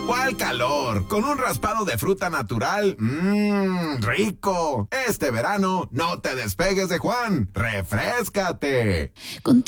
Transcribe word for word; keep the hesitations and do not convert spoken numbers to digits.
¿Cuál calor? Con un raspado de fruta natural. Mmm, rico. Este verano no te despegues de Juan. Refréscate.